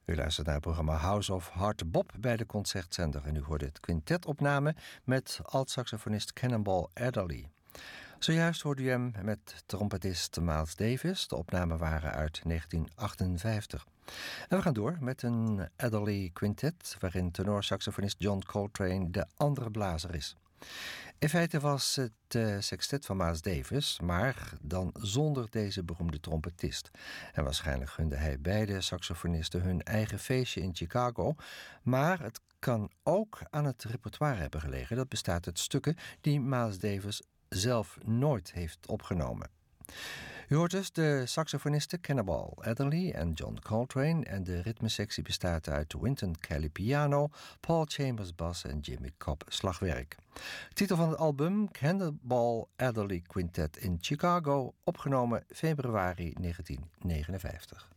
U luistert naar het programma House of Hard Bop bij de Concertzender. En u hoorde het quintetopname met alt-saxofonist Cannonball Adderley. Zojuist hoorde u hem met trompetist Miles Davis. De opnamen waren uit 1958. En we gaan door met een Adderley quintet, waarin tenorsaxofonist John Coltrane de andere blazer is. In feite was het sextet van Miles Davis, maar dan zonder deze beroemde trompetist. En waarschijnlijk gunde hij beide saxofonisten hun eigen feestje in Chicago. Maar het kan ook aan het repertoire hebben gelegen. Dat bestaat uit stukken die Miles Davis zelf nooit heeft opgenomen. U hoort dus de saxofonisten Cannonball Adderley en John Coltrane en de ritmesectie bestaat uit Wynton Kelly piano, Paul Chambers bas en Jimmy Cobb slagwerk. Titel van het album Cannonball Adderley Quintet in Chicago, opgenomen februari 1959.